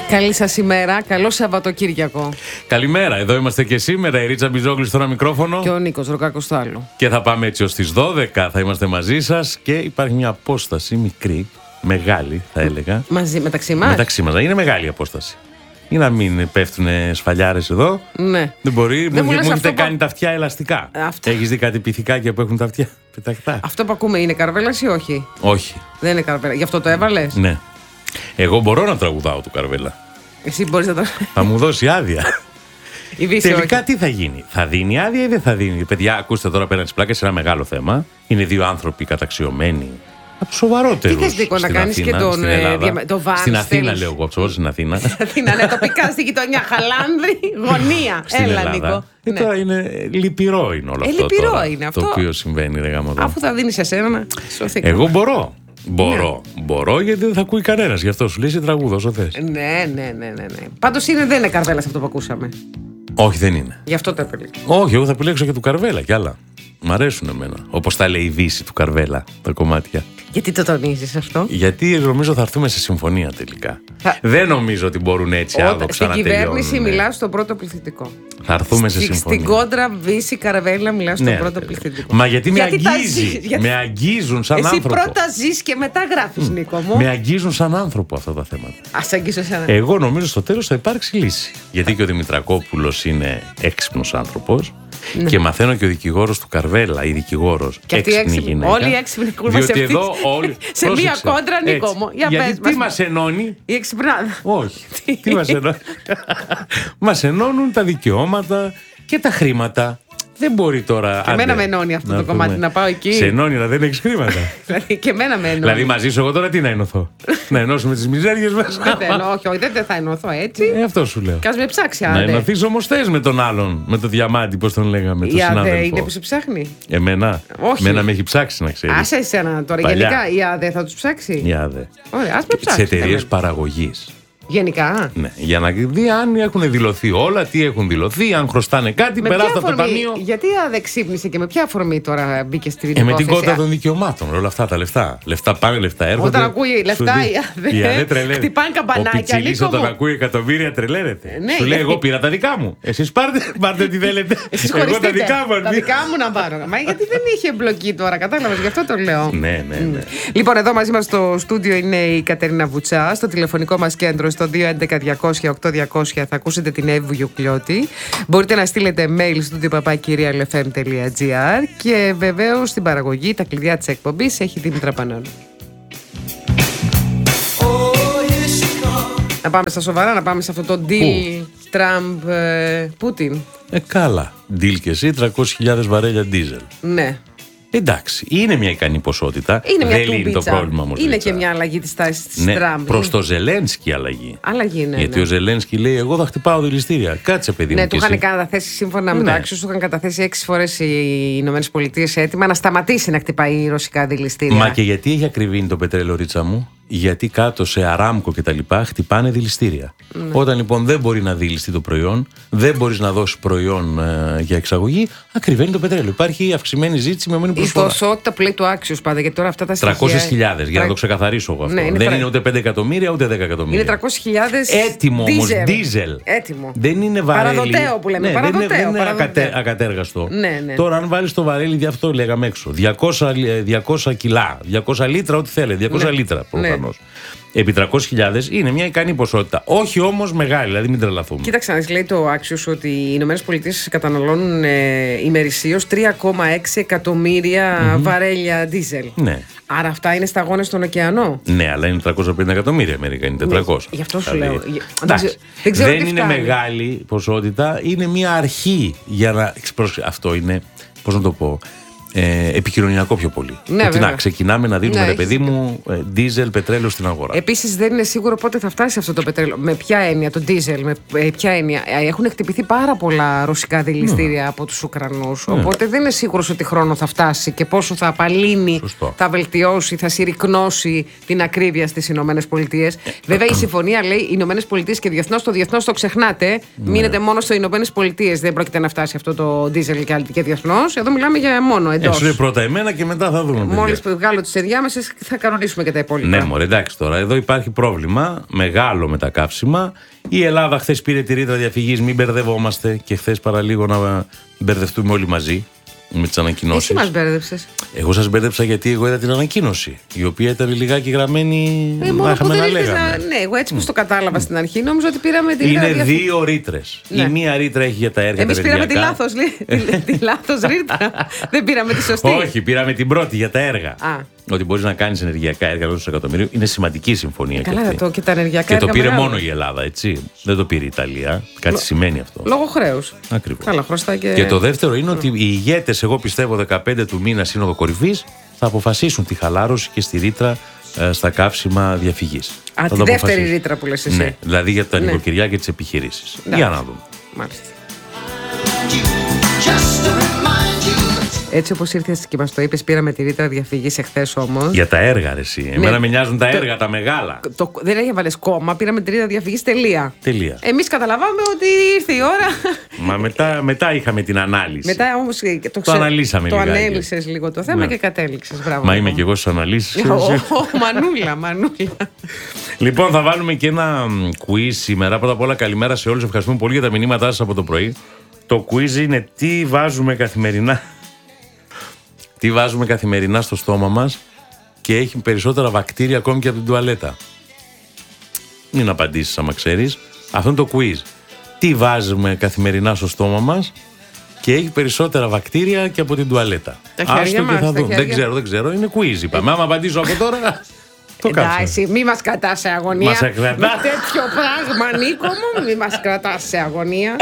Καλή σας ημέρα, καλό Σαββατοκύριακο. Καλημέρα, εδώ είμαστε και σήμερα. Η Ρίτσα Μπιζόγλου στο ένα μικρόφωνο. Και ο Νίκος Ροκάκος στο άλλο. Και θα πάμε έτσι ως τις 12, θα είμαστε μαζί σας. Και υπάρχει μια απόσταση μικρή, μεγάλη θα έλεγα. Μαζί, μεταξύ μας. Μεταξύ μας, είναι μεγάλη απόσταση. Για να μην πέφτουν σφαλιάρες εδώ. Ναι. Δεν μπορεί, Δεν μου έχετε αυτό κάνει τα αυτιά ελαστικά. Έχεις δει κάτι πυθικάκια που έχουν τα αυτιά πεταχτά? Αυτό που ακούμε είναι Καρβέλας ή όχι? Όχι. Δεν είναι Καρβέλα. Γι' αυτό το έβαλες? Ναι. Εγώ μπορώ να τραγουδάω του Καρβέλα. Εσύ μπορείς να το. Θα μου δώσει άδεια. Η Βύση Τελικά όχι. τι θα γίνει? Θα δίνει άδεια ή δεν θα δίνει? Παιδιά, ακούστε τώρα πέραν τη πλάκα, σε ένα μεγάλο θέμα. Είναι δύο άνθρωποι καταξιωμένοι. Από του σοβαρότερου. Τι θες, Νίκο, να κάνεις και τον το Βαν? Στην Αθήνα, λέω εγώ, από στην Αθήνα. Στην Αθήνα, ναι, τοπικά στη γειτονιά. Χαλάνδρη, γωνία. Έλα, Νίκο. Ναι. Τώρα είναι λυπηρό είναι όλο αυτό. Λυπηρό τώρα, είναι αυτό. Το οποίο συμβαίνει, ρε γάμο. Αφού θα δίνεις εσένα να σωθεί. Εγώ μπορώ. Μπορώ γιατί δεν θα ακούει κανένας. Γι' αυτό σου λέει τραγούδα όσο θες. Ναι. Πάντως δεν είναι Καρβέλας αυτό που ακούσαμε. Όχι, δεν είναι. Γι' αυτό το επιλέγω. Όχι, εγώ θα επιλέξω και του Καρβέλα κι άλλα. Μ' αρέσουν εμένα. Όπως τα λέει η Δύση του Καρβέλα, τα κομμάτια. Γιατί το τονίζεις αυτό? Γιατί νομίζω θα έρθουμε σε συμφωνία τελικά. Δεν νομίζω ότι μπορούν έτσι άδοξα να τελειώνουν. Στην κυβέρνηση μιλάς στον πρώτο πληθυντικό. Θα έρθουμε σε συμφωνία. Στην κόντρα Βύση Καρβέλα μιλάς στον πρώτο πληθυντικό. Μα γιατί με αγγίζει. Με αγγίζουν σαν άνθρωπο. Εσύ πρώτα ζεις και μετά γράφεις, Νίκο μου. Με αγγίζουν σαν άνθρωπο αυτά τα θέματα. Ας αγγίσω σαν άνθρωπο. Εγώ νομίζω στο τέλος θα υπάρξει λύση. Γιατί και ο Δημητρακόπουλος είναι έξυπνος άνθρωπος. Ναι. Και μαθαίνω και ο δικηγόρος του Καρβέλα, η δικηγόρος. Έξυπνη γυναίκα. Όλοι οι έξυπνοι κουρμαστευτείς. Διότι εδώ όλοι. Σε μία κόντρα, Νίκο μου. Γιατί τι μας ενώνει? Η εξυπνάδα. Όχι. Τι μας ενώνει? Μας ενώνουν τα δικαιώματα και τα χρήματα. Δεν μπορεί τώρα. Και εμένα με ενώνει αυτό το κομμάτι, να πάω εκεί. Σε ενώνει, αλλά δεν έχεις χρήματα. Δηλαδή και εμένα με ενώνει. Δηλαδή μαζί σου εγώ τώρα τι να ενωθώ? Να ενώσουμε τις μιζέριες μας? Όχι, δεν θα ενωθώ έτσι. Αυτό σου λέω. Κι ας με ψάξει, να ενωθείς όμως θες με τον άλλον, με το Διαμάντη, πώς τον λέγαμε, τον συνάδελφο. Η ΑΔΕ είναι που σε ψάχνει? Εμένα. Όχι. Εμένα με έχει ψάξει, να ξέρεις. Άσε εσένα τώρα. Παλιά. Γενικά η ΑΔΕ θα τους ψάξει? Η ΑΔΕ. Ωραία, ας με ψάξει. Τις εταιρείες παραγωγής. Γενικά. Ναι, για να δει αν έχουν δηλωθεί όλα, τι έχουν δηλωθεί, αν χρωστάνε κάτι, περάστε από το ταμείο. Γιατί ΑΔΕ ξύπνησε και με ποια αφορμή τώρα μπήκε στη υπόθεση? Με την κότα των δικαιωμάτων, όλα αυτά τα λεφτά. Λεφτά πάνε, λεφτά έρχονται. Όταν ακούει λεφτά η ΑΔΕ τρελαίνεται. Χτυπάνε καμπανάκια. Ο Πιτσιλής όταν ακούει εκατομμύρια τρελαίνεται. Σου λέει: εγώ πήρα τα δικά μου. Εσείς πάρτε τι θέλετε. Εγώ τα δικά μου. Τα δικά μου να πάρω. Μα γιατί δεν είχε εμπλοκή τώρα, κατάλαβες, γι' αυτό το λέω. Ναι. Λοιπόν, εδώ μαζί μας στο στούντιο είναι η Κατερίνα Βουτσά. Στο τηλεφωνικό μας κέντρο στο 211-200-8200 θα ακούσετε την Εύη Βουγιουκλιώτη. Μπορείτε να στείλετε mail στο studio@kyrialfm.gr και βεβαίως στην παραγωγή τα κλειδιά της εκπομπής έχει Δήμητρα Πανάνου. Να πάμε στα σοβαρά, να πάμε σε αυτό το deal Τραμπ-Πούτιν. Καλά. Deal και εσύ, 300.000 βαρέλια ντίζελ. Ναι. Εντάξει, είναι μια ικανή ποσότητα. Είναι δεν λύνει το πρόβλημα όμως. Είναι και μια αλλαγή της τάσης της Τραμπ. Προς το Ζελένσκι αλλαγή. Αλλαγή, ναι. Γιατί ο Ζελένσκι λέει: εγώ θα χτυπάω δηληστήρια. Κάτσε, παιδί μου. Ναι, του είχαν καταθέσει σύμφωνα με το άξιο, του είχαν καταθέσει 6 φορές οι ΗΠΑ έτοιμα να σταματήσει να χτυπάει ρωσικά δηληστήρια. Μα και γιατί έχει ακριβήνει το πετρέλαιο, Ρίτσα μου? Γιατί κάτω σε Αράμκο και τα λοιπά χτυπάνε δηληστήρια. Ναι. Όταν λοιπόν δεν μπορεί να δηληστεί το προϊόν, δεν μπορεί να δώσει προϊόν για εξαγωγή, ακριβένει το πετρέλαιο. Υπάρχει αυξημένη ζήτηση με μόνη προσφορά. Η ποσότητα που λέει το άξιο πάντα, γιατί τώρα αυτά τα στοιχεία. 300.000, για να το ξεκαθαρίσω εγώ αυτό. Ναι, δεν είναι ούτε 5 εκατομμύρια ούτε 10 εκατομμύρια. Είναι 300.000. Έτοιμο όμως, ντίζελ. Έτοιμο. Δεν είναι βαρέλι. Παραδοτέο που λέμε. Ναι, δεν είναι ακατέργαστο. Ναι. Τώρα, αν βάλει το βαρέλι, γι' αυτό λέγαμε έξω. 200 κιλά, 200 λίτρα, ό,τι θέλετε. 200 λίτρα προφανώς. Επί 300.000 είναι μια ικανή ποσότητα. Όχι όμως μεγάλη, δηλαδή μην τρελαθούμε. Κοίταξε, λέει το άξιο ότι οι Ηνωμένες Πολιτείες καταναλώνουν ημερησίως 3,6 εκατομμύρια βαρέλια ντίζελ. Ναι. Άρα αυτά είναι σταγόνες στον ωκεανό. Ναι, αλλά είναι 350 εκατομμύρια Αμερικά, είναι 400. Ναι, γι' αυτό σου λέω. Δεν είναι μεγάλη ποσότητα, είναι μια αρχή για να. Αυτό είναι, πώς να το πω. Επικοινωνιακό πιο πολύ. Ναι, ότι να ξεκινάμε να δίνουμε, ρε παιδί μου, ντίζελ, πετρέλαιο στην αγορά. Επίσης δεν είναι σίγουρο πότε θα φτάσει αυτό το πετρέλαιο. Με ποια έννοια, το ντίζελ, με ποια έννοια. Έχουν χτυπηθεί πάρα πολλά ρωσικά δηληστήρια από τους Ουκρανούς. Οπότε δεν είναι σίγουρος ότι χρόνο θα φτάσει και πόσο θα απαλύνει, θα βελτιώσει, θα συρρικνώσει την ακρίβεια στις Ηνωμένες Πολιτείες. Βέβαια η συμφωνία λέει οι Ηνωμένες Πολιτείες και διεθνώς. Το διεθνώς το ξεχνάτε. Μείνετε μόνο στις Ηνωμένες Πολιτείες. Δεν πρόκειται να φτάσει αυτό το ντίζελ και διεθνώς. Εδώ μιλάμε για μόνο. εντός. Έσουρε πρώτα εμένα και μετά θα δούμε. Μόλις βγάλω τις ενδιάμεσες θα κανονίσουμε και τα υπόλοιπα. Ναι, μωρέ, εντάξει τώρα. Εδώ υπάρχει πρόβλημα μεγάλο με τα καύσιμα. Η Ελλάδα χθες πήρε τη ρήτρα διαφυγής. Μην μπερδευόμαστε και χθες παραλίγο να μπερδευτούμε όλοι μαζί με τις ανακοινώσεις. Εσύ μας μπέρδεψες. Εγώ σας μπέρδεψα γιατί εγώ είδα την ανακοίνωση, η οποία ήταν λιγάκι γραμμένη. Μόνο που δεν λέγαμε. ναι, εγώ έτσι που το κατάλαβα στην αρχή, νόμιζα ότι πήραμε τη ρήτρα. Είναι δύο ρήτρες. Ναι. Η μία ρήτρα έχει για τα έργα. Εμείς πήραμε τη λάθος ρήτρα. Δεν πήραμε τη σωστή. Όχι, πήραμε την πρώτη για τα έργα. Α. Ότι μπορείς να κάνεις ενεργειακά έργα ενός εκατομμυρίου. Είναι σημαντική συμφωνία. Καλά, και τα ενεργειακά και έργα. το πήρε μεγάλα. μόνο η Ελλάδα, έτσι. Δεν το πήρε η Ιταλία. Κάτι σημαίνει αυτό. Λόγω χρέους. Ακριβώς. Καλά, χρωστά και. Και το δεύτερο είναι ότι οι ηγέτες, εγώ πιστεύω, 15 του μήνα Σύνοδο Κορυφής, θα αποφασίσουν τη χαλάρωση και στη ρήτρα στα καύσιμα διαφυγής. Α, τη δεύτερη ρήτρα που λες εσύ. Ναι, δηλαδή για τα νοικοκυριά και τις επιχειρήσεις. Για να δούμε. Μάλιστα. Έτσι όπως ήρθες και μας το είπες, πήραμε τη ρήτρα διαφυγής εχθές όμως. Για τα έργα, ρε εσύ. Εμένα με νοιάζουν τα έργα, τα μεγάλα. Δεν έβαλες κόμμα, πήραμε τη ρήτρα διαφυγής, τελεία. Εμείς καταλαβάμε ότι ήρθε η ώρα. Μα μετά είχαμε την ανάλυση. Μετά όμως το αναλύσαμε λίγο. Το ανέλυσες λίγο το θέμα και κατέληξες. Μπράβο. Μα είμαι και εγώ στις αναλύσεις. Μανούλα. Λοιπόν, θα βάλουμε και ένα quiz σήμερα. Πρώτα απ' όλα, καλημέρα σε όλους. Ευχαριστούμε πολύ για τα μηνύματά σας από το πρωί. Το quiz είναι τι βάζουμε καθημερινά. Τι βάζουμε καθημερινά στο στόμα μας και έχει περισσότερα βακτήρια ακόμη και από την τουαλέτα. Μην απαντήσεις άμα ξέρεις. Αυτό είναι το quiz. Τι βάζουμε καθημερινά στο στόμα μας και έχει περισσότερα βακτήρια και από την τουαλέτα. Άστο και θα δούμε. Δεν ξέρω. Είναι quiz, είπαμε. Άμα απαντήσω από τώρα. Εντάξει, μη μας κρατάς σε αγωνία. Με τέτοιο πράγμα, Νίκο μου, μη μας κρατάς σε αγωνία.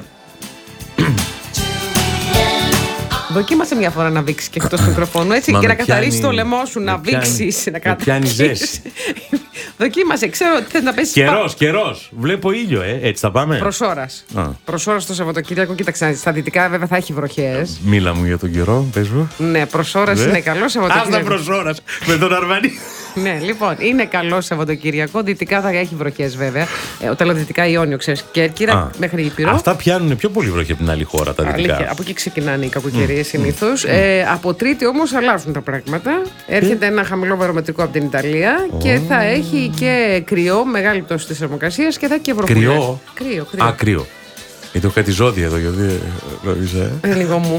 Δοκίμασε μια φορά να βήξεις και εκτός μικροφώνου, έτσι, και να καθαρίσεις το λαιμό σου, να βήξεις, να κρατήσεις. Δοκίμασε, ξέρω ότι θες να πέσεις. Καιρός. Βλέπω ήλιο, έτσι θα πάμε. Προς ώρας το Σαββατοκύριακο, κοίταξε, στα δυτικά βέβαια θα έχει βροχές. Μίλα μου για τον καιρό, πες μου. Ναι, προς ώρας είναι καλό Σαββατοκύριακο. Άστα προς ώρας, με τον Αρβανί. Ναι, λοιπόν, είναι καλό Σαββατοκύριακο. Δυτικά θα έχει βροχές βέβαια. Όταν λέω δυτικά, Ιόνιο, ξέρεις, Κέρκυρα μέχρι Ήπειρο. Αυτά πιάνουν πιο πολύ βροχή από την άλλη χώρα, τα δυτικά. Από εκεί ξεκινάνε οι κακοκαιρίες συνήθως. Από Τρίτη όμως αλλάζουν τα πράγματα. Έρχεται ένα χαμηλό βαρομετρικό από την Ιταλία και θα έχει και κρυό, μεγάλη πτώση της θερμοκρασίας και θα έχει και βροχές. Κρύο. Γιατί έχω κάτι ζώδια εδώ, γιατί. Λίγο μου.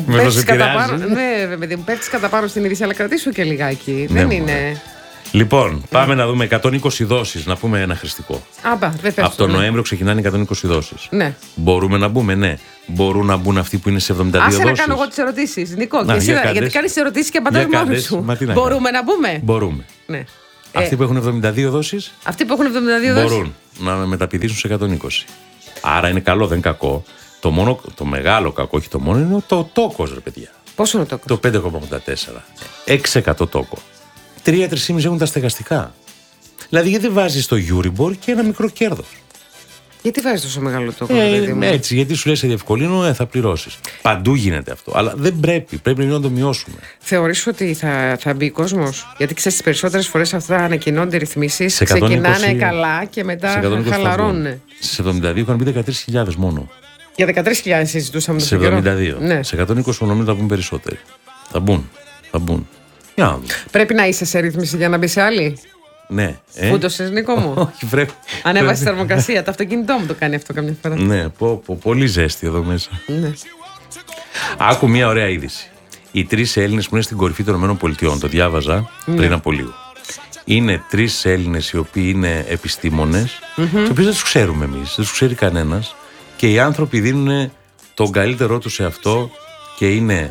Πέφτεις κατά πάνω στην είδηση, αλλά κρατήσου και λιγάκι. Δεν είναι. Λοιπόν, πάμε να δούμε 120 δόσεις, να πούμε ένα χρηστικό. Από τον Νοέμβριο ξεκινάνε 120 δόσεις. Ναι. Μπορούμε να μπούμε, ναι. Μπορούν να μπουν αυτοί που είναι σε 72 δόσεις. Άσε να κάνω εγώ τις ερωτήσεις, Νικό. Και εσύ, γιατί κάνεις ερωτήσεις και απαντάς μόνος σου. Μπορούμε να μπούμε. Μπορούμε. Ναι. Αυτοί που έχουν 72 δόσεις. Αυτοί που έχουν 72 δόσεις. Μπορούν να μεταπηδήσουν σε 120. Άρα είναι καλό, δεν κακό. Το μεγάλο κακό, όχι το μόνο, είναι το τόκος, ρε παιδιά. Πόσο είναι το τόκος? Το 5,84. 6% τόκο. 3-3,5 έχουν τα στεγαστικά. Δηλαδή, γιατί βάζεις το Euribor και ένα μικρό κέρδος. Γιατί βάζεις τόσο μεγάλο τόκο, έτσι, γιατί σου λέει σε διευκολύνω, θα πληρώσεις. Παντού γίνεται αυτό. Αλλά δεν πρέπει. Πρέπει να το μειώσουμε. Θεωρείς ότι θα μπει κόσμος? Γιατί ξέρεις, τις περισσότερες φορές αυτά ανακοινώνται ρυθμίσεις, ξεκινάνε καλά και μετά χαλαρώνουν. Στις 72 είχαν μπει 13.000 μόνο. Για 13.000 συζητούσαμε σε 72. Ναι. Σε 120 νομίζω θα μπουν περισσότεροι. Θα μπουν. Πρέπει να είσαι σε ρύθμιση για να μπει σε άλλη. Ναι. Φούντωσες, Νίκο μου? Όχι, πρέπει. Ανέβασε θερμοκρασία. Το αυτοκίνητό μου το κάνει αυτό καμιά φορά. Ναι, πολύ ζέστη εδώ μέσα. Ναι. Άκου μια ωραία είδηση. Οι 3 Έλληνες που είναι στην κορυφή των ΗΠΑ, το διάβαζα πριν από λίγο. Είναι 3 Έλληνες οι οποίοι είναι επιστήμονες, τους οποίους δεν τους ξέρουμε εμείς, δεν τους ξέρει κανένας, και οι άνθρωποι δίνουν τον καλύτερό τους σε αυτό, και είναι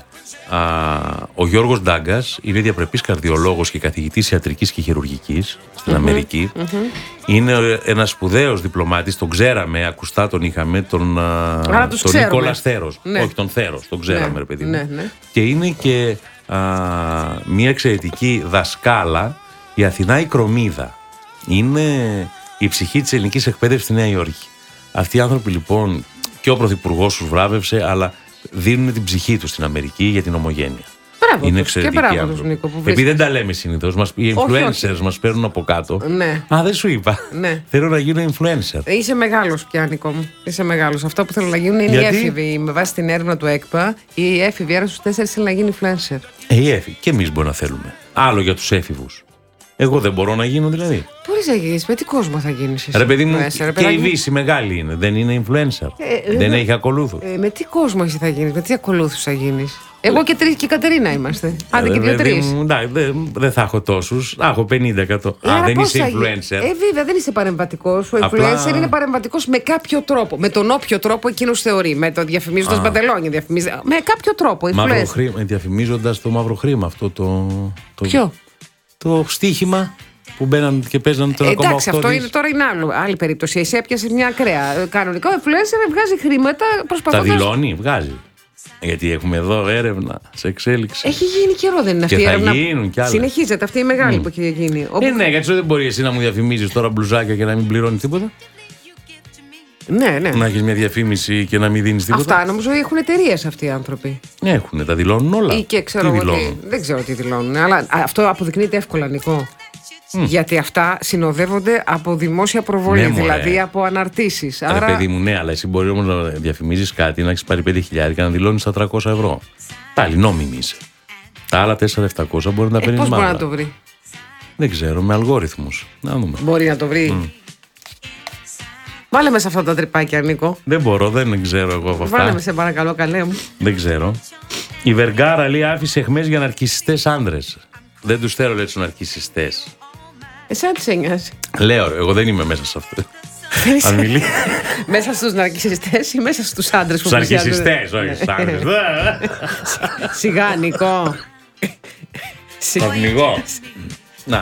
ο Γιώργος Ντάγκας, είναι διαπρεπής καρδιολόγος και καθηγητής ιατρικής και χειρουργικής στην Αμερική. Είναι ένας σπουδαίος διπλωμάτης, τον ξέραμε, ακουστά τον είχαμε, τον Νικόλα Θέρος. Ναι. Όχι, τον Θέρος, τον ξέραμε, ρε παιδί μου. Ναι. Και είναι και μια εξαιρετική δασκάλα, η Αθηνά η Κρομίδα. Είναι η ψυχή της ελληνικής εκπαίδευσης στη Νέα Υόρκη. Αυτοί οι άνθρωποι λοιπόν, και ο πρωθυπουργός τους βράβευσε, αλλά δίνουν την ψυχή τους στην Αμερική για την ομογένεια. Μπράβο. Είναι Και εξαιρετικοί μπράβο άνθρωποι. τους, Νίκο, που Επειδή βρίσκεις. δεν τα λέμε συνήθως, οι influencers μας παίρνουν από κάτω. Ναι. Α, δεν σου είπα. Ναι. Θέλω να γίνω influencer. Είσαι μεγάλος πια, Νίκο μου. Είσαι μεγάλος. Αυτό που θέλω να γίνουν είναι Γιατί? οι έφηβοι. Με βάση την έρευνα του ΕΚΠΑ, οι έφηβοι ένα στους 4 θέλει να γίνει influencer. Οι έφηβοι. Και εμείς μπορούμε να θέλουμε. Άλλο για τους έφηβους. Εγώ δεν μπορώ να γίνω δηλαδή. Μπορείς να γίνεις. Με τι κόσμο θα γίνεις εσύ? Ρε παιδί μου, influencer, ρε και η παιδάκι μου? Δύση μεγάλη είναι. Δεν είναι influencer. Δεν έχει ακολούθους. Με τι κόσμο εσύ θα γίνεις, με τι ακολούθους θα γίνεις? Εγώ και η Κατερίνα είμαστε. Άντε και Παιδί 2-3. μου, εντάξει, δεν θα έχω τόσους. Θα έχω 50%. Α, δεν είσαι influencer. Βέβαια, δεν είσαι παρεμβατικός. Ο Απλά- influencer είναι παρεμβατικός με κάποιο τρόπο. Με τον όποιο τρόπο εκείνος θεωρεί. Με το διαφημίζοντας παντελόνια. Με κάποιο τρόπο. Μαύρο Influencer. χρήμα, διαφημίζοντας το μαύρο χρήμα. Αυτό Ποιο? το στοίχημα που μπαίναν και παίζαν το 1,8 Εντάξει, αυτό δις. είναι, τώρα είναι άλλη περίπτωση. Εσύ έπιασε μια ακραία. Κανονικό influencer βγάζει χρήματα Τα προσπαθώντας. δηλώνει, βγάζει. Γιατί έχουμε εδώ έρευνα σε εξέλιξη. Έχει γίνει καιρό, δεν είναι αυτή Και η θα έρευνα? γίνουν κι άλλα. Συνεχίζεται αυτή η μεγάλη που έχει γίνει. Ναι, γιατί δεν μπορεί εσύ να μου διαφημίζεις τώρα μπλουζάκια και να μην πληρώνει τίποτα. Ναι, ναι. Να έχεις μια διαφήμιση και να μην δίνεις τίποτα. Αυτά νομίζω έχουν εταιρείες αυτοί οι άνθρωποι. Έχουν, τα δηλώνουν όλα. Ή και ξέρω Τι εγώ τι. δηλώνουν. Δεν ξέρω τι δηλώνουν. Αλλά αυτό αποδεικνύεται εύκολα, Νικό. Γιατί αυτά συνοδεύονται από δημόσια προβολή, Ναι, μωρέ. δηλαδή από αναρτήσεις. Ρε Άρα. παιδί μου, ναι, αλλά εσύ μπορεί όμως να διαφημίζεις κάτι, να έχεις πάρει 5.000 και να δηλώνεις τα 300 ευρώ. Πάλι νόμιμη είσαι. Τα άλλα 4.700 μπορεί να τα παίρνεις Πώς μπορεί μαύρα. να το βρει? Δεν ξέρω, με αλγόριθμους. Να δούμε. Μπορεί να το βρει. Βάλε με σε αυτά τα τρυπάκια, Νίκο. Δεν μπορώ, δεν ξέρω εγώ από αυτά. Βάλε με σε παρακαλώ, καλέ μου. Δεν ξέρω. Η Βεργάρα λέει άφησε αιχμές για ναρκισσιστές άντρες. Δεν τους θέλω, λέει, τους ναρκισσιστές. Εσένα τι σε νοιάζει? Λέω, ρε, εγώ δεν είμαι μέσα σε αυτό. Αν μιλεί. Μέσα στους ναρκισσιστές ή μέσα στους άντρες που Στους πλησιάζουν? ναρκισσιστές, όχι στους άντρες. Σιγά, Νικό. Θα πνιγώ. Να.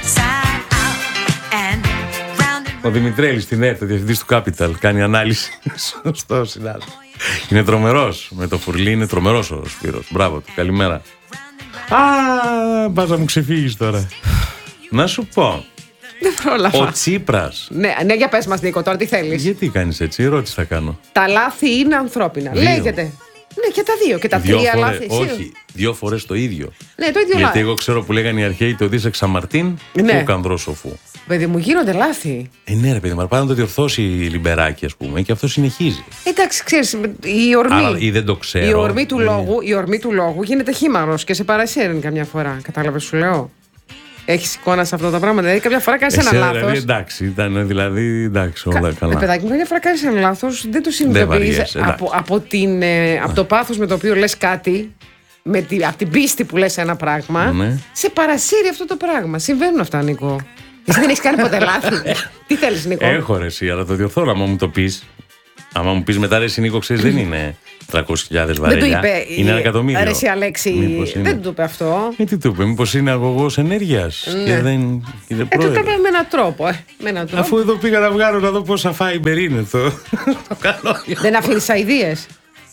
Ο Δημητρέλης στην ΕΡΤ, ο διευθυντής του Capital, κάνει ανάλυση. Σωστό, συνάδελφο. Είναι τρομερός. Με το φουρλί είναι τρομερός ο Σπύρος. Μπράβο του. Καλημέρα. Α, πας να μου ξεφύγεις τώρα. Να σου πω. Δεν πρόλαβα. Ο Τσίπρας. Ναι, για πες μας, Νίκο, τώρα τι θέλεις? Γιατί κάνεις έτσι, ερώτηση θα κάνω. Τα λάθη είναι ανθρώπινα. Δύο. Λέγεται. Ναι, και τα δύο. Και τα Δύο τρία φορές, λάθη. όχι, 2 φορές το ίδιο. Ναι, το ίδιο Γιατί λάθη. εγώ ξέρω που λέγανε οι αρχαίοι το δίσε Ξαμαρτίν, Ναι. που κανδρό σοφού. Παιδί μου, γίνονται λάθη. Ναι, ρε παιδί, μα πάει να το διορθώσει η Λιμπεράκη, ας πούμε, και αυτό συνεχίζει. Εντάξει, ξέρεις, η ορμή. Άρα, ή δεν το ξέρω. Η ορμή του λόγου γίνεται χήμαρος και σε παρασύρει καμιά φορά. Κατάλαβες, σου λέω. Έχεις εικόνα σε αυτά τα πράγματα. Δηλαδή, κάποια φορά κάνεις ένα Εσένα, λάθος. δηλαδή, εντάξει, ήταν δηλαδή, εντάξει, όλα καλά. Παιδάκι μου, κάποια φορά κάνεις ένα λάθος, δεν το βαριέσαι, συνειδητοποιείς εντάξει. από το πάθος με το οποίο λες κάτι, από την πίστη που λες ένα πράγμα, Ναι. σε παρασύρει αυτό το πράγμα. Συμβαίνουν αυτά, Νίκο. Εσύ δεν έχεις κάνει ποτέ λάθη. Τι θέλεις, Νίκο? Έχω ρε εσύ, αλλά το διορθώνω. Άμα μου το πεις, άμα μου πεις μετά, ρε εσύ Νίκο, ξέρεις, δεν είναι 300.000 βαρέλια. Δεν το είπε. Είναι 1 εκατομμύριο. Ρε εσύ, Αλέξη, Μήπως είναι. δεν το είπε αυτό. Τι του είπε, μήπως είναι αγωγός ενέργειας και δεν είναι Το πρόεδρος. έκανε με έναν τρόπο. Με έναν τρόπο. Αφού εδώ πήγα να βγάλω να δω πόσα φάιμπερ είναι το κανόνιο. Δεν αφήνεις αηδίες.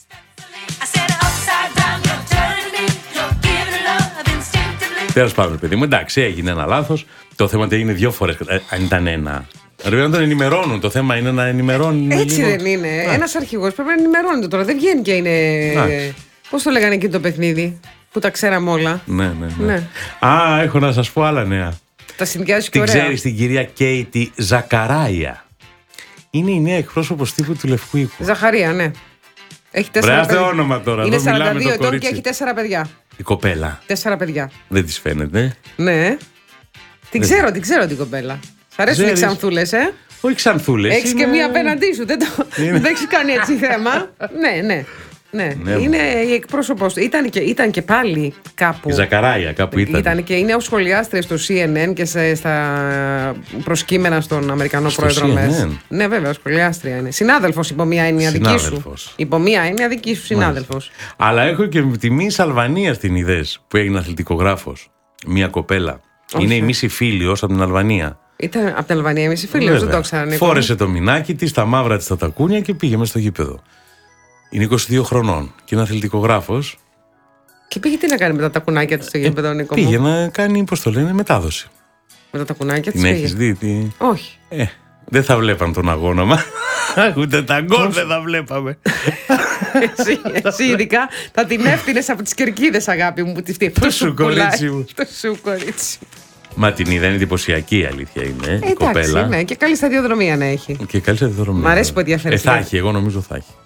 Τέλος πάντων, παιδί μου, εντάξει, έγινε ένα λάθος. Το θέμα έγινε 2 φορές. Αν ήταν ένα. Ρε, να τον ενημερώνουν. Το θέμα είναι να ενημερώνουν. Έτσι λίγο. δεν είναι. Ένας αρχηγός πρέπει να ενημερώνεται τώρα. Δεν βγαίνει και είναι. Εντάξει. Πώς το λέγανε εκεί το παιχνίδι, που τα ξέραμε όλα. Ναι. Ναι. Α, έχω να σας πω άλλα νέα. Τα συνδυάζει και Την ωραία. ξέρεις την κυρία Κέιτι Ζακαράια. Είναι η νέα εκπρόσωπος τύπου του Λευκού Οίκου. Ζαχαρία, ναι. Έχει 4 Βρε, παιδιά. όνομα τώρα. Είναι Εδώ μιλάμε 42 το ετών και κορίτσι. έχει 4 παιδιά. Η κοπέλα. 4 παιδιά. Δεν της φαίνεται. Ναι. Την ξέρω την κοπέλα. Σ' αρέσουν οι Ξέρεις. ξανθούλες, Όχι ξανθούλες. Έχεις και είναι- μία απέναντί σου. Δεν έχεις κάνει έτσι θέμα. Ναι. Ναι, Είναι η εκπρόσωπος του. Ήταν και πάλι κάπου. Η Ζακαράια κάπου ήταν. Και είναι ως σχολιάστρια στο CNN και στα προσκύμενα στον Αμερικανό Στο πρόεδρο CNN? Μες. Ναι, βέβαια, σχολιάστρια είναι. Συνάδελφος υπό μία έννοια δική σου. Συνάδελφος. Υπό μία έννοια δική σου συνάδελφος. Αλλά έχω και τη Μίς Αλβανία στην ιδέες που έγινε αθλητικογράφος. Μία κοπέλα. Είναι η Μίση Φίλιος από την Αλβανία. Ήταν από την Αλβανία, εμείς οι φίλοι, δεν Βέβαια. το ήξερα. Νίκο. Φόρεσε το μινάκι της, τα μαύρα της, τα τακούνια και πήγε μέσα στο γήπεδο. Είναι 22 χρονών και είναι αθλητικογράφος. Και πήγε τι να κάνει με τα τακουνάκια του στο γήπεδο, Νίκο μου. Πήγε να κάνει, πώς το λένε, μετάδοση. Με τα τακουνάκια Την της έχεις πήγε. δει, Όχι. δεν θα βλέπαν τον αγώνα μα. Ούτε τα γκολ δεν θα βλέπαμε. Εσύ ειδικά θα την έφτιανες από τις κερκίδες, αγάπη μου. Το σου κορίτσι μου. Το σου κορίτσι. Μα την είδα, είναι εντυπωσιακή, η αλήθεια είναι. Η Εντάξει, κοπέλα. ναι, και καλή σταδιοδρομία να έχει. Και καλή σταδιοδρομία. Μ' αρέσει που ενδιαφέρει. Θα έχει, εγώ νομίζω θα έχει.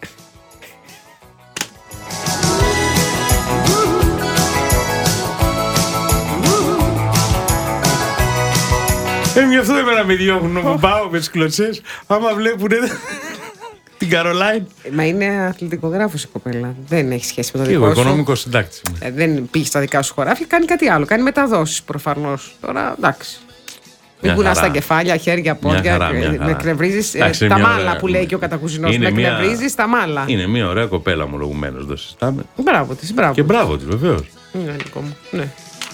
Γι' αυτό εμένα με διώχνουν που πάω με τις κλωτσές. Άμα βλέπουνε την Καρολάιν. Μα είναι αθλητικογράφος η κοπέλα. Δεν έχει σχέση με το Και δικό εγώ, σου. οικονομικός συντάκτης. Δεν πήγε στα δικά σου χωράφια, κάνει κάτι άλλο. Κάνει μεταδόσεις προφανώς. Τώρα εντάξει. Μην κουνάς τα κεφάλια, χέρια, πόδια. Με κρευρίζεις. Τα μάλα που λέει και ο κατακουζινός. Με κρευρίζεις τα μάλα. Είναι μια ωραία κοπέλα, ομολογουμένως. Το συζητάμε. Μπράβο της, μπράβο. Και μπράβο της, βεβαίως. Ναι, Νικό μου. Ναι.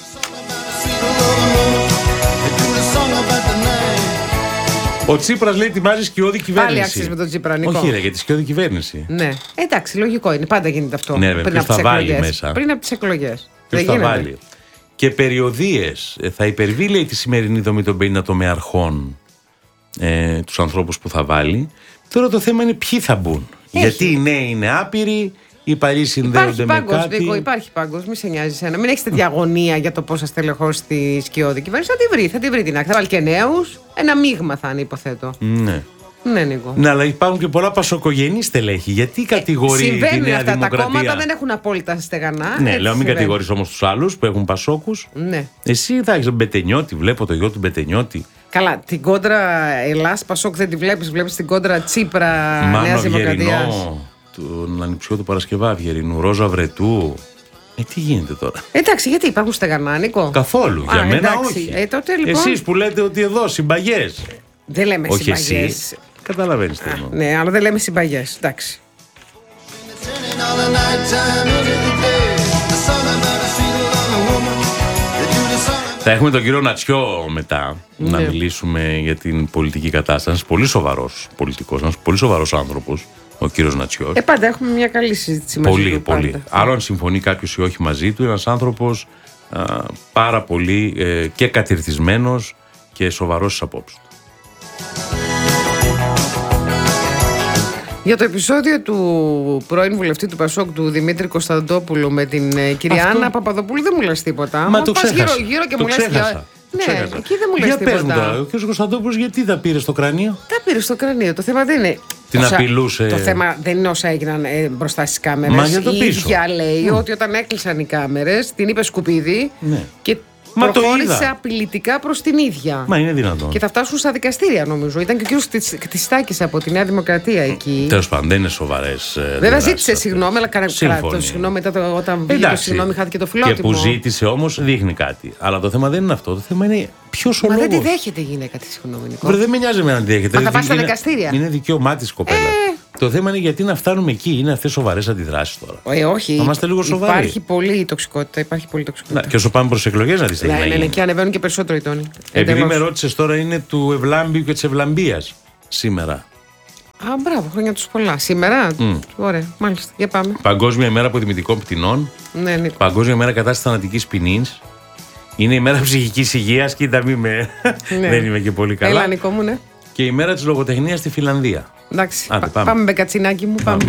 Ο Τσίπρας λέει ετοιμάζει σκιώδη κυβέρνηση. Πάλι άξιζε με τον Τσίπρα, Νικό. Όχι, ρε, για τη σκιώδη κυβέρνηση. Ναι. Εντάξει, λογικό είναι. Πάντα γίνεται αυτό. Ναι, ποιος θα βάλει μέσα. Πριν από τις εκλογές. Ποιος θα βάλει. Και περιοδίες. Θα υπερβεί, λέει, τη σημερινή δομή των 50 τομεαρχών τους ανθρώπους που θα βάλει. Τώρα το θέμα είναι ποιοι θα μπουν. Γιατί οι νέοι είναι άπειροι. Οι παλιοί συνδέονται με κάτι. Νίκο, υπάρχει πάγκος, μη σε νοιάζει εσένα. Μην έχεις τέτοια αγωνία για το πώς θα στελεχώσει τη σκιώδη κυβέρνηση. Θα τη βρει την άκρη. Θα βάλει και νέους. Ένα μείγμα θα είναι, υποθέτω. Ναι. Ναι, Νίκο. Ναι, αλλά υπάρχουν και πολλά πασοκογενή στελέχη. Γιατί κατηγορεί τη Νέα Δημοκρατία. Αυτά τα κόμματα δεν έχουν απόλυτα στεγανά. Ναι, λέω, μην κατηγορείς όμως τους άλλους που έχουν πασόκους. Ναι. Εσύ θα έχεις τον Μπετενιώτη, βλέπω το γιο του Μπετενιώτη. Καλά, την κόντρα Ελλάς Πασόκ δεν τη βλέπεις. Βλέπεις την κόντρα Τσίπρα Νέας Δημοκρατίας. Τον ανιψιό του Παρασκευά Αυγερινού, Ρόζα Βρετού. Τι γίνεται τώρα. Εντάξει, γιατί υπάρχουν στεγανά, Νίκο. Καθόλου. Για μένα εντάξει. όχι. Τότε, λοιπόν... Εσείς που λέτε ότι εδώ συμπαγές. Δεν λέμε όχι συμπαγές. Εσύ. Καταλαβαίνεις τι εννοώ. Ναι, αλλά δεν λέμε συμπαγές. Εντάξει. Θα έχουμε τον κύριο Νατσιό μετά να μιλήσουμε για την πολιτική κατάσταση. Πολύ σοβαρός πολιτικός, ένας πολύ σοβαρός άνθρωπος, ο κύριος Νατσιός. Πάντα έχουμε μια καλή συζήτηση μαζί πολύ, του. Πολύ. Άλλο αν συμφωνεί κάποιος ή όχι μαζί του, ένας άνθρωπος πάρα πολύ και κατηρθισμένος και σοβαρός στις απόψεις του. Για το επεισόδιο του πρώην βουλευτή του Πασόκ, του Δημήτρη Κωνσταντόπουλου, με την κυρία Άννα Παπαδοπούλου, δεν μου λες τίποτα. Μα το πας ξέχασα. γύρω και το μου λες. Ξέχασα. Ναι, εκεί δεν μου λες τίποτα. Για πες μου τώρα, ο κ. Κωνσταντόπουλος γιατί τα πήρε στο κρανίο. Τα πήρε στο κρανίο. Το θέμα δεν είναι. Την απειλούσε. Το θέμα δεν είναι όσα έγιναν μπροστά στις κάμερες. Μα για το πίσω. Η ίδια λέει ότι όταν έκλεισαν οι κάμερες, την είπε σκουπίδι και προχώρησε απειλητικά προς την ίδια. Μα είναι δυνατόν. Και θα φτάσουν στα δικαστήρια, νομίζω. Ήταν και ο κ. Κτιστάκης από τη Νέα Δημοκρατία εκεί. Τέλος πάντων, δεν είναι σοβαρές. Βέβαια ζήτησε συγγνώμη, αλλά το συγγνώμη μετά όταν βγήκε το συγγνώμη, χάθηκε το φιλότιμο. Και που ζήτησε όμως δείχνει κάτι. Αλλά το θέμα δεν είναι αυτό. Το θέμα είναι ποιος ο λόγος. Μα δεν τη δέχεται η γυναίκα τη συγγνώμη. Δεν με νοιάζει με αν τη δέχεται. Μα θα πάει στα δικαστήρια. Είναι δικαίωμά της κοπέλα. Το θέμα είναι γιατί να φτάνουμε εκεί. Είναι αυτές σοβαρές αντιδράσεις τώρα. Όχι. Να είμαστε λίγο σοβαροί. Υπάρχει πολλή τοξικότητα. Και όσο πάμε προς εκλογές να δεις τι θα γίνει. Ναι, και ανεβαίνουν και περισσότερο οι τόνοι. Επειδή με ρώτησες τώρα, είναι του Ευλάμπιου και της Ευλαμπίας σήμερα. Α, μπράβο, χρόνια τους πολλά. Σήμερα. Ωραία, μάλιστα. Για πάμε. Παγκόσμια ημέρα αποδημητικών πτηνών. Ναι, Νίκο. Παγκόσμια ημέρα κατάσταση θανατικής ποινής. Είναι η μέρα ψυχικής υγείας. Κοίτα, δεν είμαι και πολύ καλά. Έλα, Νικό μου, ναι. Και η μέρα της λογοτεχνίας στη Φιλανδία. Εντάξει, πάμε με κατσινάκι μου, πάμε.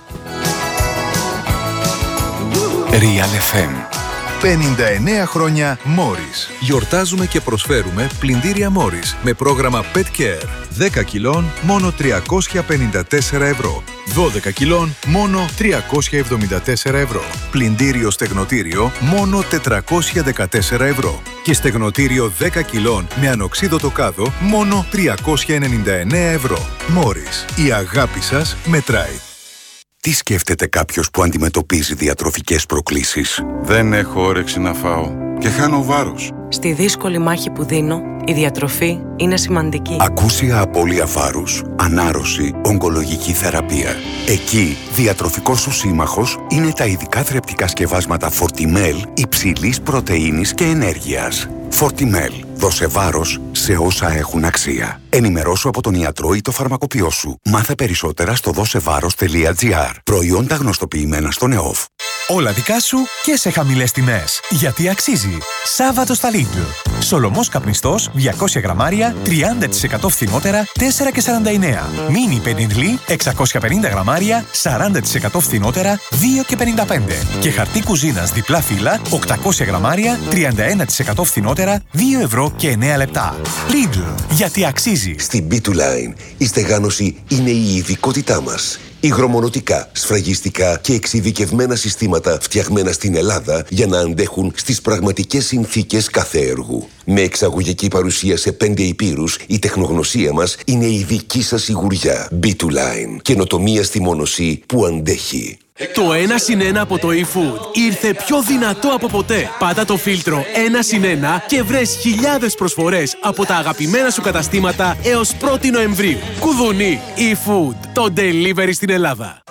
Real FM. 59 χρόνια Morris. Γιορτάζουμε και προσφέρουμε πλυντήρια Morris με πρόγραμμα Pet Care. 10 κιλών μόνο 354 ευρώ. 12 κιλών μόνο 374 ευρώ. Πλυντήριο στεγνοτήριο μόνο 414 ευρώ. Και στεγνοτήριο 10 κιλών με ανοξίδωτο κάδο μόνο 399 ευρώ. Morris. Η αγάπη σας μετράει. Τι σκέφτεται κάποιος που αντιμετωπίζει διατροφικές προκλήσεις? Δεν έχω όρεξη να φάω και χάνω βάρος. Στη δύσκολη μάχη που δίνω, η διατροφή είναι σημαντική. Ακούσια απώλεια βάρους, ανάρρωση, ογκολογική θεραπεία. Εκεί, διατροφικός σου σύμμαχος είναι τα ειδικά θρεπτικά σκευάσματα Fortimel υψηλής πρωτεΐνης και ενέργειας. Fortimel. Δώσε βάρος σε όσα έχουν αξία. Ενημερώσου από τον ιατρό ή το φαρμακοποιό σου. Μάθε περισσότερα στο δώσεβάρος.gr. Προϊόντα γνωστοποιημένα στον ΕΟΦ. Όλα δικά σου και σε χαμηλές τιμές. Γιατί αξίζει. Σάββατο στα Lidl. Σολομός καπνιστός 200 γραμμάρια 30% φθηνότερα 4,49. Μίνι πεντινλί 650 γραμμάρια 40% φθηνότερα 2,55. Και χαρτί κουζίνας διπλά φύλλα 800 γραμμάρια 31% φθηνότερα 2,09 λεπτά. Lidl. Γιατί αξίζει. Στην B2Line η στεγάνωση είναι η ειδικότητά μας. Υγρομονωτικά, σφραγιστικά και εξειδικευμένα συστήματα φτιαγμένα στην Ελλάδα για να αντέχουν στις πραγματικές συνθήκες κάθε έργου. Με εξαγωγική παρουσία σε 5 ηπείρους, η τεχνογνωσία μας είναι η δική σας σιγουριά. B2Line. Καινοτομία στη μόνωση που αντέχει. Το 1+1 από το eFood ήρθε πιο δυνατό από ποτέ. Πάτα το φίλτρο 1+1 και βρες χιλιάδες προσφορές από τα αγαπημένα σου καταστήματα έως 1η Νοεμβρίου. Κουδουνί eFood, το delivery στην Ελλάδα.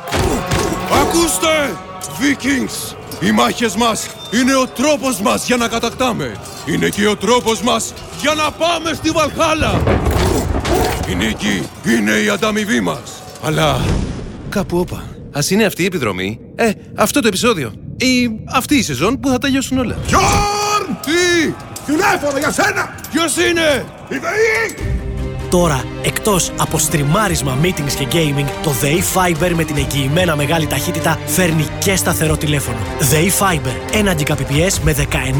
Ακούστε, Vikings! Οι μάχες μας είναι ο τρόπος μας για να κατακτάμε. Είναι και ο τρόπος μας για να πάμε στη Βαλχάλα. Η νίκη είναι η ανταμοιβή μας. Αλλά κάπου όπα. Ας είναι αυτή η επιδρομή, αυτό το επεισόδιο ή αυτή η σεζόν που θα τελειώσουν όλα. Γιόρν! Τι! Τηλέφωνο για σένα! Ποιος είναι? Η ΔΕΗ! Τώρα, εκτός από στριμάρισμα, meetings και gaming, το ΔΕΗ Fiber με την εγγυημένα μεγάλη ταχύτητα φέρνει και σταθερό τηλέφωνο. ΔΕΗ Fiber, 1 Gbps με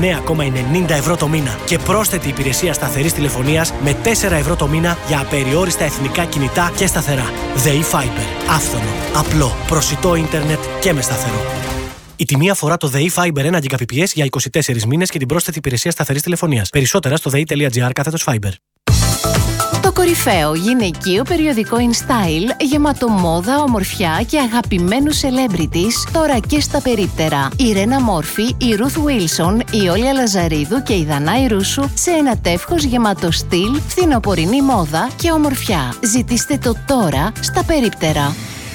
19,90 ευρώ το μήνα και πρόσθετη υπηρεσία σταθερής τηλεφωνίας με 4 ευρώ το μήνα για απεριόριστα εθνικά κινητά και σταθερά. ΔΕΗ Fiber, άφθονο, απλό, προσιτό ίντερνετ και με σταθερό. Η τιμή αφορά το ΔΕΗ Fiber 1 Gbps για 24 μήνες και την πρόσθετη υπηρεσία σταθερής τηλεφωνίας. Περισσότερα στο dei.gr/Fiber. Το κορυφαίο γυναικείο περιοδικό InStyle, γεμάτο μόδα, ομορφιά και αγαπημένους celebrities, τώρα και στα περίπτερα. Η Ρένα Μόρφη, η Ruth Wilson, η Όλια Λαζαρίδου και η Δανάη Ρούσου σε ένα τεύχος γεμάτο στυλ, φθινοπορεινή μόδα και ομορφιά. Ζητήστε το τώρα στα περίπτερα.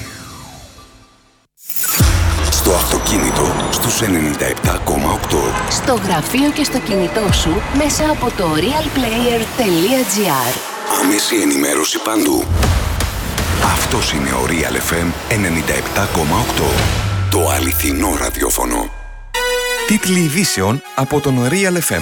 Στο αυτοκίνητο στους 97,8. Στο γραφείο και στο κινητό σου μέσα από το realplayer.gr. Άμεση ενημέρωση παντού. Αυτός είναι ο Real FM 97,8. Το αληθινό ραδιόφωνο. Τίτλοι ειδήσεων από τον Real FM.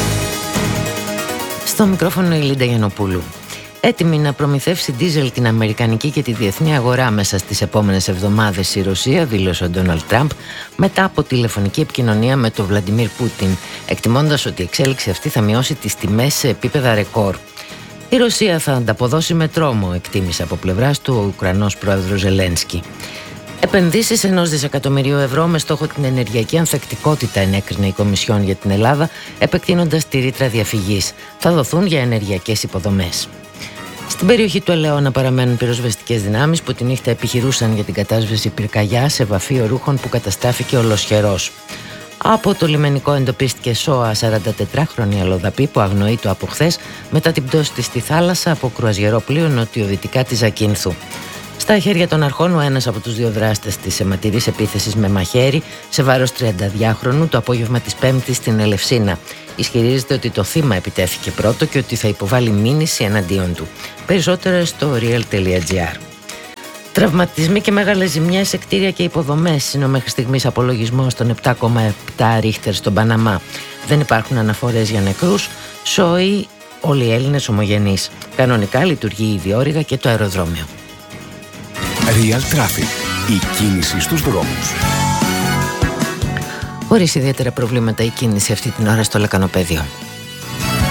Στο μικρόφωνο η Λίντα Γιαννοπούλου. Έτοιμη να προμηθεύσει ντίζελ την αμερικανική και τη διεθνή αγορά μέσα στις επόμενες εβδομάδες η Ρωσία, δήλωσε ο Ντόναλντ Τραμπ μετά από τηλεφωνική επικοινωνία με τον Βλαντιμίρ Πούτιν, εκτιμώντας ότι η εξέλιξη αυτή θα μειώσει τις τιμές σε επίπεδα ρεκόρ. Η Ρωσία θα ανταποδώσει με τρόμο, εκτίμησε από πλευράς του ο Ουκρανός πρόεδρος Ζελένσκι. Επενδύσεις 1 δισεκατομμυρίου ευρώ με στόχο την ενεργειακή ανθεκτικότητα ενέκρινε η Κομισιόν για την Ελλάδα, επεκτείνοντας τη ρήτρα διαφυγής. Θα δοθούν για ενεργειακές υποδομές. Στην περιοχή του Ελαιώνα παραμένουν πυροσβεστικές δυνάμεις που τη νύχτα επιχειρούσαν για την κατάσβεση πυρκαγιά σε βαφείο ρούχων που καταστράφηκε ολοσχερός. Από το λιμενικό εντοπίστηκε σώα 44χρονη αλλοδαπή που αγνοείτο από χθες μετά την πτώση της στη θάλασσα από κρουαζιερό πλοίο νοτιοδυτικά της Ζακίνθου. Στα χέρια των αρχών, ο ένας από τους δύο δράστες της αιματηρής επίθεσης με μαχαίρι σε βάρος 32χρονου το απόγευμα της Πέμπτης στην Ελευσίνα. Ισχυρίζεται ότι το θύμα επιτέθηκε πρώτο και ότι θα υποβάλει μήνυση εναντίον του. Περισσότερα στο real.gr. Τραυματισμοί και μεγάλες ζημιές σε κτίρια και υποδομές είναι ο μέχρι στιγμής απολογισμός των 7,7 ρίχτερ στον Παναμά. Δεν υπάρχουν αναφορές για νεκρούς. Σόι όλοι οι Έλληνες ομογενείς. Κανονικά λειτουργεί η διόρυγα και το αεροδρόμιο. Real Traffic. Η κίνηση στους δρόμους. Χωρίς ιδιαίτερα προβλήματα η κίνηση αυτή την ώρα στο Λεκανοπέδιο.